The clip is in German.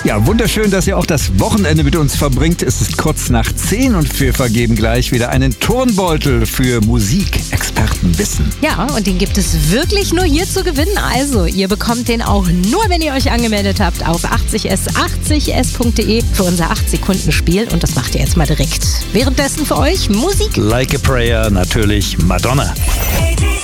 Ja, wunderschön, dass ihr auch das Wochenende mit uns verbringt. Es ist kurz nach 10 und wir vergeben gleich wieder einen Turnbeutel für Musikexpertenwissen. Ja, und den gibt es wirklich nur hier zu gewinnen. Also, ihr bekommt den auch nur, wenn ihr euch angemeldet habt auf 80s80s.de für unser 8-Sekunden-Spiel. Und das macht ihr jetzt mal direkt. Währenddessen für euch Musik. Like a Prayer, natürlich Madonna.